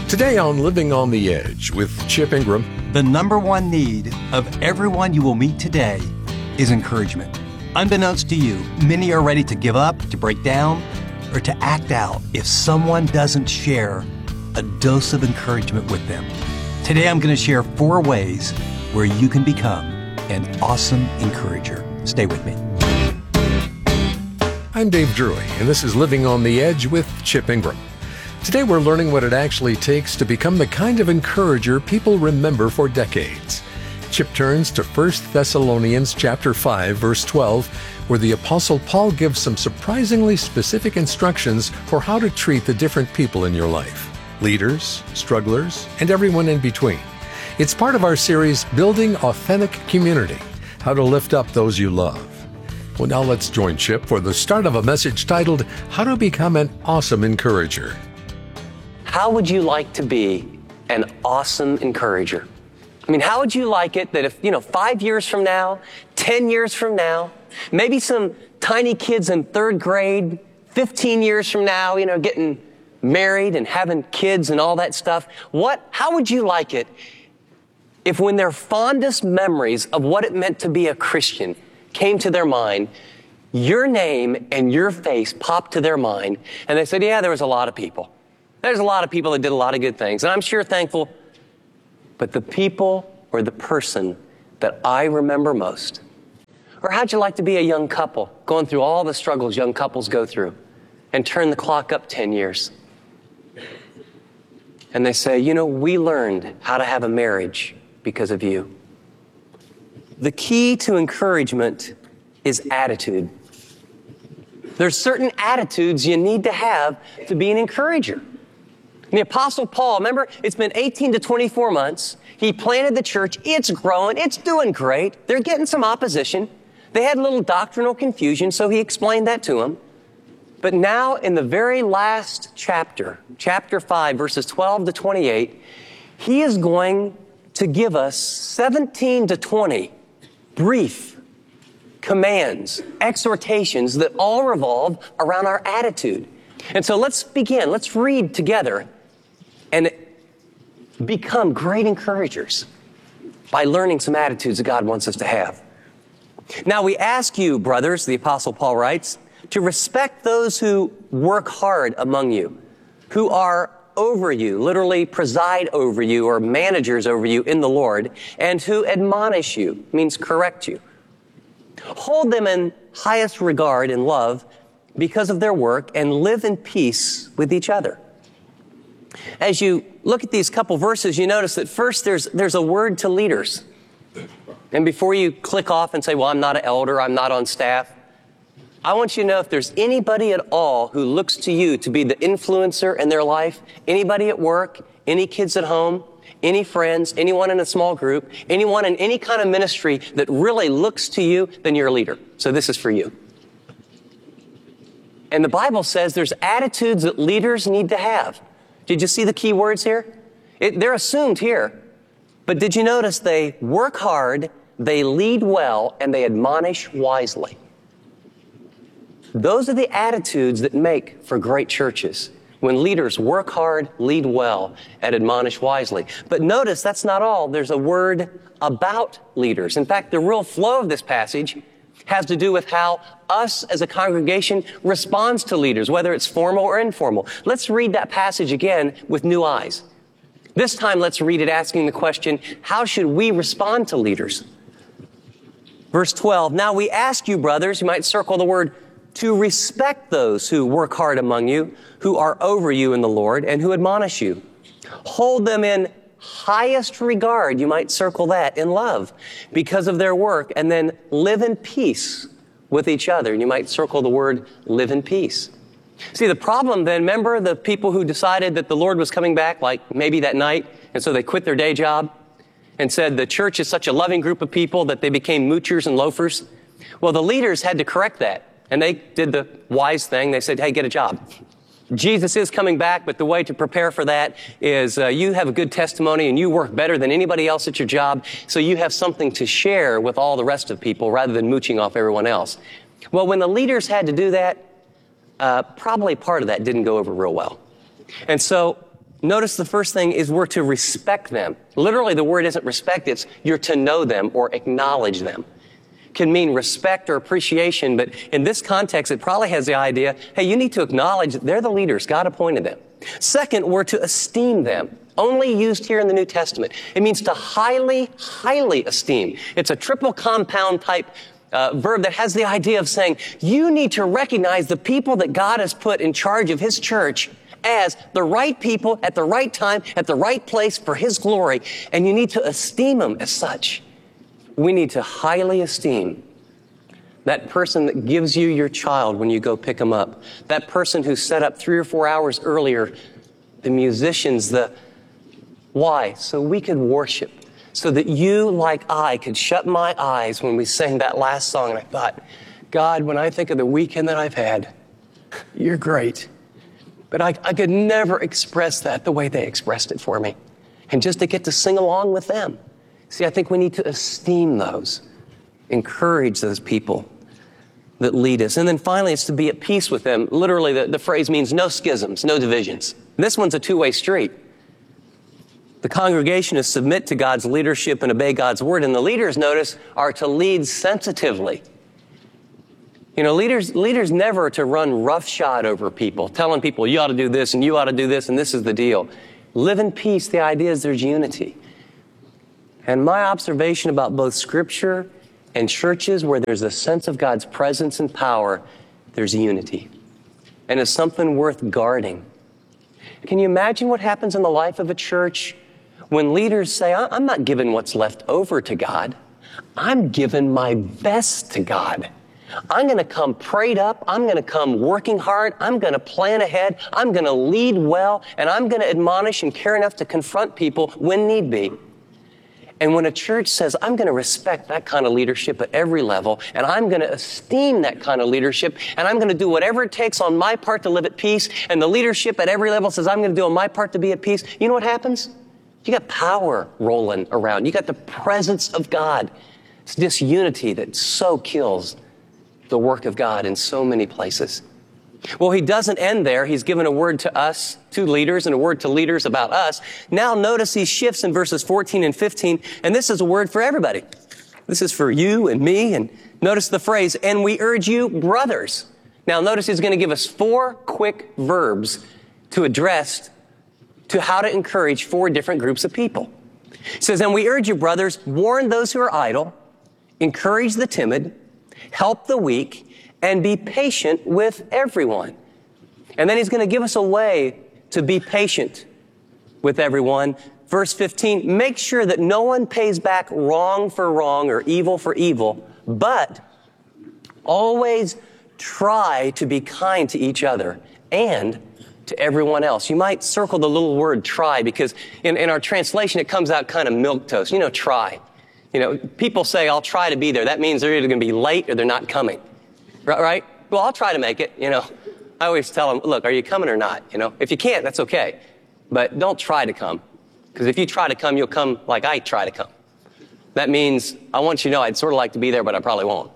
Today on Living on the Edge with Chip Ingram. The number one need of everyone you will meet today is encouragement. Unbeknownst to you, many are ready to give up, to break down, or to act out if someone doesn't share a dose of encouragement with them. Today I'm going to share 4 ways where you can become an awesome encourager. Stay with me. I'm Dave Drury, and this is Living on the Edge with Chip Ingram. Today we're learning what it actually takes to become the kind of encourager people remember for decades. Chip turns to 1 Thessalonians chapter 5, verse 12, where the Apostle Paul gives some surprisingly specific instructions for how to treat the different people in your life. Leaders, strugglers, and everyone in between. It's part of our series, Building Authentic Community, how to lift up those you love. Well, now let's join Chip for the start of a message titled, How to Become an Awesome Encourager. How would you like to be an awesome encourager? I mean, how would you like it that if, 5 years from now, 10 years from now, maybe some tiny kids in 3rd grade, 15 years from now, getting married and having kids and all that stuff. How would you like it if when their fondest memories of what it meant to be a Christian came to their mind, your name and your face popped to their mind, and they said, yeah, there was a lot of people. There's a lot of people that did a lot of good things, and I'm sure thankful. But the people or the person that I remember most. Or how'd you like to be a young couple going through all the struggles young couples go through and turn the clock up 10 years? And they say, we learned how to have a marriage because of you. The key to encouragement is attitude. There's certain attitudes you need to have to be an encourager. The Apostle Paul, remember, it's been 18 to 24 months. He planted the church. It's growing. It's doing great. They're getting some opposition. They had a little doctrinal confusion, so he explained that to them. But now in the very last chapter 5, verses 12 to 28, he is going to give us 17 to 20 brief commands, exhortations that all revolve around our attitude. And so let's begin. Let's read together and become great encouragers by learning some attitudes that God wants us to have. Now we ask you, brothers, the Apostle Paul writes, to respect those who work hard among you, who are over you, literally preside over you or managers over you in the Lord, and who admonish you, means correct you. Hold them in highest regard and love because of their work, and live in peace with each other. As you look at these couple verses, you notice that first there's a word to leaders. And before you click off and say, well, I'm not an elder, I'm not on staff, I want you to know if there's anybody at all who looks to you to be the influencer in their life, anybody at work, any kids at home, any friends, anyone in a small group, anyone in any kind of ministry that really looks to you, then you're a leader. So this is for you. And the Bible says there's attitudes that leaders need to have. Did you see the key words here? They're assumed here. But did you notice they work hard, they lead well, and they admonish wisely? Those are the attitudes that make for great churches. When leaders work hard, lead well, and admonish wisely. But notice that's not all. There's a word about leaders. In fact, the real flow of this passage has to do with how us as a congregation responds to leaders, whether it's formal or informal. Let's read that passage again with new eyes. This time, let's read it asking the question, how should we respond to leaders? Verse 12, now we ask you, brothers, you might circle the word, to respect those who work hard among you, who are over you in the Lord, and who admonish you. Hold them in highest regard, you might circle that, in love, because of their work, and then live in peace with each other. And you might circle the word live in peace. See, the problem then, remember the people who decided that the Lord was coming back, like maybe that night, and so they quit their day job and said the church is such a loving group of people that they became moochers and loafers? Well, the leaders had to correct that, and they did the wise thing. They said, hey, get a job. Jesus is coming back, but the way to prepare for that is you have a good testimony and you work better than anybody else at your job, so you have something to share with all the rest of people rather than mooching off everyone else. Well, when the leaders had to do that, probably part of that didn't go over real well. And so Notice the first thing is we're to respect them. Literally, the word isn't respect, it's you're to know them or acknowledge them. Can mean respect or appreciation, but in this context, it probably has the idea, hey, you need to acknowledge that they're the leaders. God appointed them. Second, we're to esteem them. Only used here in the New Testament. It means to highly, highly esteem. It's a triple compound type verb that has the idea of saying, you need to recognize the people that God has put in charge of His church as the right people at the right time, at the right place for His glory, and you need to esteem them as such. We need to highly esteem that person that gives you your child when you go pick them up, that person who set up 3 or 4 hours earlier, the musicians, why? So we could worship, so that you, like I, could shut my eyes when we sang that last song, and I thought, God, when I think of the weekend that I've had, you're great. But I could never express that the way they expressed it for me. And just to get to sing along with them. See, I think we need to esteem those, encourage those people that lead us. And then finally, it's to be at peace with them. Literally, the phrase means no schisms, no divisions. This one's a two-way street. The congregation is submit to God's leadership and obey God's word. And the leaders, notice, are to lead sensitively. You know, leaders never are to run roughshod over people, telling people you ought to do this and you ought to do this and this is the deal. Live in peace. The idea is there's unity. And my observation about both Scripture and churches where there's a sense of God's presence and power, there's unity. And it's something worth guarding. Can you imagine what happens in the life of a church when leaders say, I'm not giving what's left over to God. I'm giving my best to God. I'm going to come prayed up. I'm going to come working hard. I'm going to plan ahead. I'm going to lead well. And I'm going to admonish and care enough to confront people when need be. And when a church says, I'm going to respect that kind of leadership at every level, and I'm going to esteem that kind of leadership, and I'm going to do whatever it takes on my part to live at peace, and the leadership at every level says, I'm going to do on my part to be at peace, you know what happens? You got power rolling around. You got the presence of God. It's this unity that so kills the work of God in so many places. Well, he doesn't end there. He's given a word to us, to leaders, and a word to leaders about us. Now notice he shifts in verses 14 and 15, and this is a word for everybody. This is for you and me, and notice the phrase, and we urge you, brothers. Now notice he's going to give us 4 quick verbs to address to how to encourage 4 different groups of people. He says, and we urge you, brothers, warn those who are idle, encourage the timid, help the weak, and be patient with everyone. And then he's going to give us a way to be patient with everyone. Verse 15, make sure that no one pays back wrong for wrong or evil for evil, but always try to be kind to each other and to everyone else. You might circle the little word try because in our translation it comes out kind of milquetoast. You know, try. You know, people say, I'll try to be there. That means they're either going to be late or they're not coming. Right? Well, I'll try to make it, you know. I always tell them, look, are you coming or not? You know, if you can't, that's okay. But don't try to come. Because if you try to come, you'll come like I try to come. That means I want you to know I'd sort of like to be there, but I probably won't.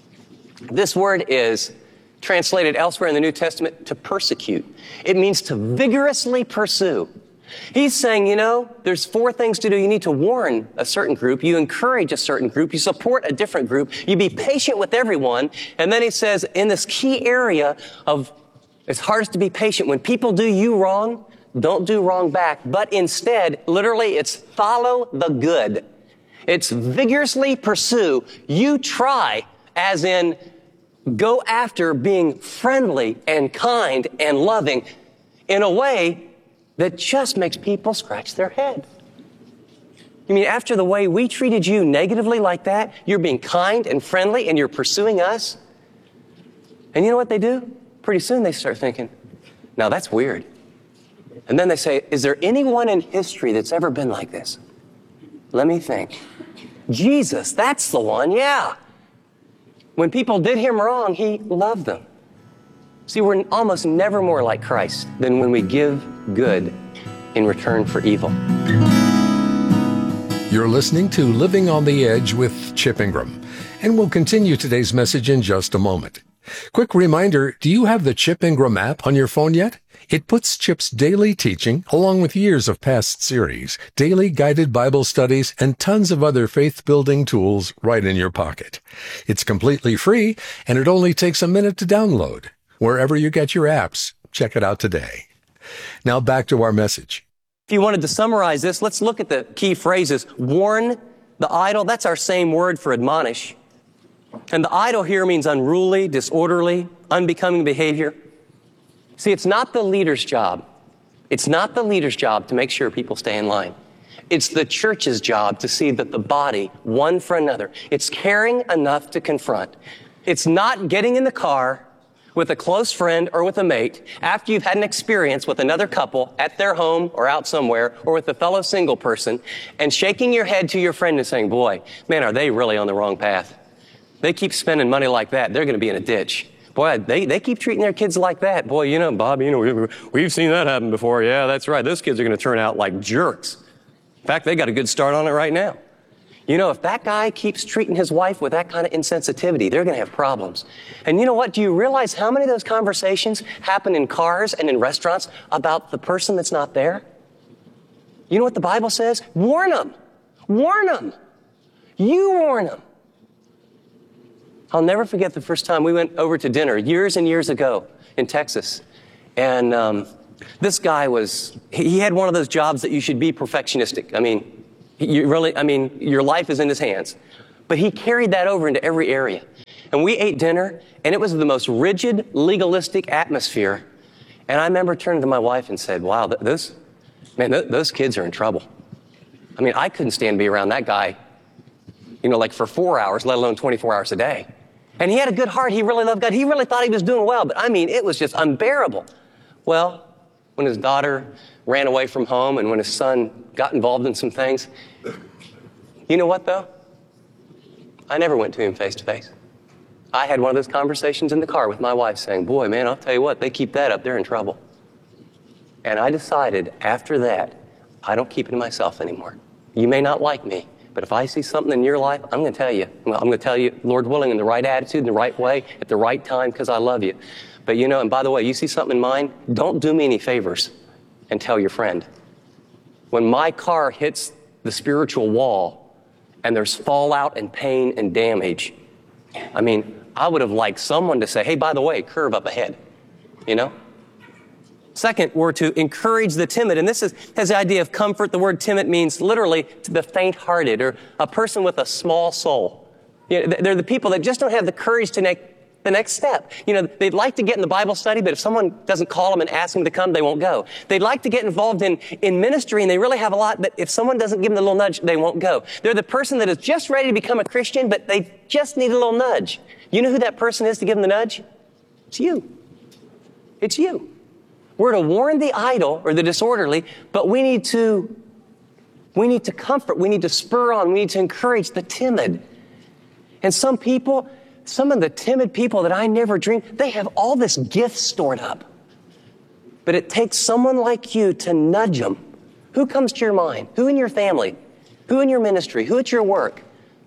This word is translated elsewhere in the New Testament to persecute. It means to vigorously pursue. He's saying, you know, there's 4 things to do. You need to warn a certain group. You encourage a certain group. You support a different group. You be patient with everyone. And then he says, in this key area of it's hardest to be patient. When people do you wrong, don't do wrong back. But instead, literally, it's follow the good. It's vigorously pursue. You try, as in go after being friendly and kind and loving in a way that just makes people scratch their head. You mean after the way we treated you negatively like that, you're being kind and friendly and you're pursuing us? And you know what they do? Pretty soon they start thinking, now that's weird. And then they say, is there anyone in history that's ever been like this? Let me think. Jesus, that's the one, yeah. When people did him wrong, he loved them. See, we're almost never more like Christ than when we give good in return for evil. You're listening to Living on the Edge with Chip Ingram, and we'll continue today's message in just a moment. Quick reminder, do you have the Chip Ingram app on your phone yet? It puts Chip's daily teaching, along with years of past series, daily guided Bible studies, and tons of other faith-building tools right in your pocket. It's completely free, and it only takes a minute to download. Wherever you get your apps, check it out today. Now back to our message. If you wanted to summarize this, let's look at the key phrases. Warn the idle, that's our same word for admonish. And the idle here means unruly, disorderly, unbecoming behavior. See, it's not the leader's job. It's not the leader's job to make sure people stay in line. It's the church's job to see that the body, one for another, it's caring enough to confront. It's not getting in the car with a close friend or with a mate after you've had an experience with another couple at their home or out somewhere or with a fellow single person and shaking your head to your friend and saying, boy, man, are they really on the wrong path? They keep spending money like that, they're going to be in a ditch. Boy, they keep treating their kids like that. Boy, you know, Bob, you know, we've seen that happen before. Yeah, that's right. Those kids are going to turn out like jerks. In fact, they got a good start on it right now. You know, if that guy keeps treating his wife with that kind of insensitivity, they're going to have problems. And you know what? Do you realize how many of those conversations happen in cars and in restaurants about the person that's not there? You know what the Bible says? Warn them. Warn them. You warn them. I'll never forget the first time we went over to dinner years and years ago in Texas. And this guy he had one of those jobs that you should be perfectionistic. I mean, your life is in his hands. But he carried that over into every area. And we ate dinner, and it was the most rigid, legalistic atmosphere. And I remember turning to my wife and said, wow, those kids are in trouble. I mean, I couldn't stand to be around that guy, you know, like for 4 hours, let alone 24 hours a day. And he had a good heart. He really loved God. He really thought he was doing well. But I mean, it was just unbearable. Well, when his daughter ran away from home and when his son got involved in some things, you know what, though? I never went to him face to face. I had one of those conversations in the car with my wife saying, boy, man, I'll tell you what, they keep that up, they're in trouble. And I decided after that, I don't keep it to myself anymore. You may not like me, but if I see something in your life, I'm going to tell you. I'm going to tell you, Lord willing, in the right attitude, in the right way, at the right time, because I love you. But you know, and by the way, you see something in mine, don't do me any favors and tell your friend. When my car hits the spiritual wall and there's fallout and pain and damage, I mean, I would have liked someone to say, hey, by the way, curve up ahead, you know? Second, we're to encourage the timid. And this has the idea of comfort. The word timid means literally the faint-hearted or a person with a small soul. You know, they're the people that just don't have the courage to make the next step. You know, they'd like to get in the Bible study, but if someone doesn't call them and ask them to come, they won't go. They'd like to get involved in ministry, and they really have a lot, but if someone doesn't give them a little nudge, they won't go. They're the person that is just ready to become a Christian, but they just need a little nudge. You know who that person is to give them the nudge? It's you. It's you. We're to warn the idle or the disorderly, but we need to comfort, we need to spur on, we need to encourage the timid. And some of the timid people that I never dreamed, they have all this gift stored up. But it takes someone like you to nudge them. Who comes to your mind? Who in your family? Who in your ministry? Who at your work?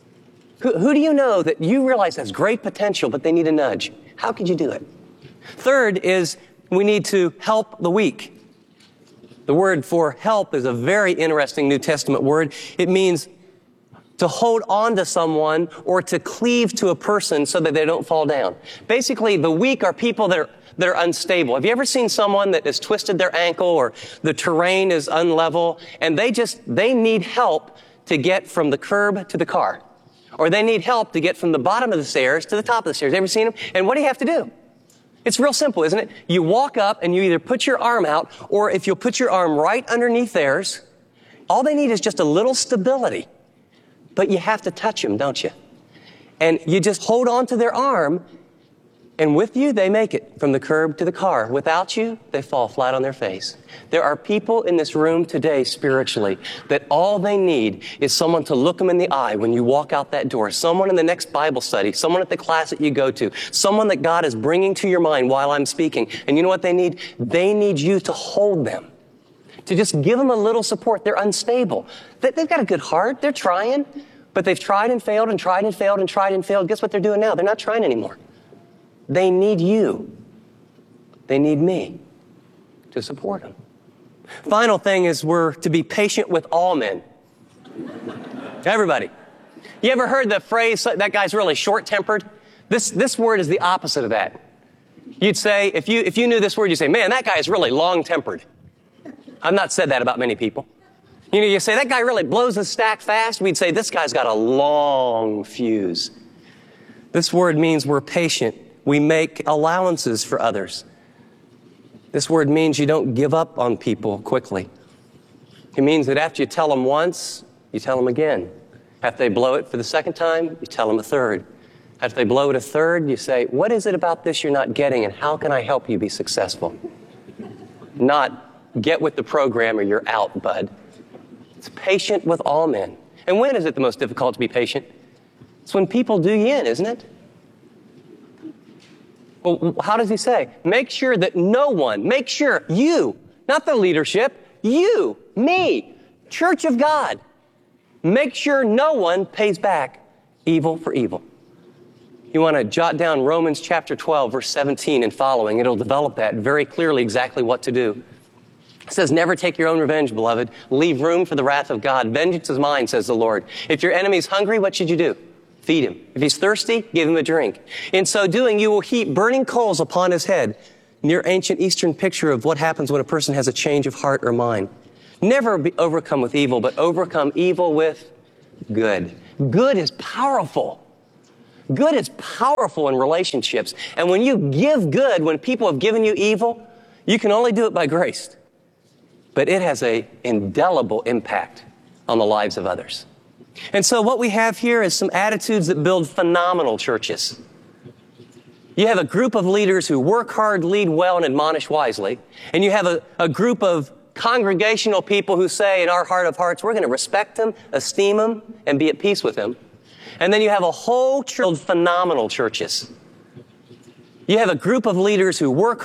Who do you know that you realize has great potential, but they need a nudge? How could you do it? Third is we need to help the weak. The word for help is a very interesting New Testament word. It means to hold on to someone or to cleave to a person so that they don't fall down. Basically, the weak are people that are unstable. Have you ever seen someone that has twisted their ankle or the terrain is unlevel and they need help to get from the curb to the car? Or they need help to get from the bottom of the stairs to the top of the stairs. Ever seen them? And what do you have to do? It's real simple, isn't it? You walk up and you either put your arm out, or if you'll put your arm right underneath theirs, all they need is just a little stability. But you have to touch them, don't you? And you just hold on to their arm, and with you, they make it from the curb to the car. Without you, they fall flat on their face. There are people in this room today spiritually that all they need is someone to look them in the eye when you walk out that door, someone in the next Bible study, someone at the class that you go to, someone that God is bringing to your mind while I'm speaking. And you know what they need? They need you to hold them, to just give them a little support. They're unstable. They've got a good heart. They're trying, but they've tried and failed and tried and failed and tried and failed. Guess what they're doing now? They're not trying anymore. They need you. They need me. to support them. Final thing is we're to be patient with all men. Everybody. You ever heard the phrase, that guy's really short-tempered? This word is the opposite of that. You'd say, if you knew this word, you'd say, man, that guy is really long-tempered. I've not said that about many people. You know, you say, that guy really blows his stack fast. We'd say, this guy's got a long fuse. This word means we're patient. We make allowances for others. This word means you don't give up on people quickly. It means that after you tell them once, you tell them again. After they blow it for the second time, you tell them a third. After they blow it a third, you say, what is it about this you're not getting, and how can I help you be successful? Not get with the program or you're out, bud. It's patient with all men. And when is it the most difficult to be patient? It's when people do you in, isn't it? Well, how does he say? Make sure that no one, make sure you, not the leadership, you, me, Church of God, make sure no one pays back evil for evil. You want to jot down Romans chapter 12, verse 17 and following. It'll develop that very clearly exactly what to do. It says, never take your own revenge, beloved. Leave room for the wrath of God. Vengeance is mine, says the Lord. If your enemy's hungry, what should you do? Feed him. If he's thirsty, give him a drink. In so doing, you will heap burning coals upon his head. Near ancient Eastern picture of what happens when a person has a change of heart or mind. Never be overcome with evil, but overcome evil with good. Good is powerful. Good is powerful in relationships. And when you give good, when people have given you evil, you can only do it by grace. But it has an indelible impact on the lives of others. And so what we have here is some attitudes that build phenomenal churches. You have a group of leaders who work hard, lead well, and admonish wisely. And you have a group of congregational people who say in our heart of hearts, we're going to respect him, esteem him, and be at peace with him. And then you have a whole church of phenomenal churches. You have a group of leaders who work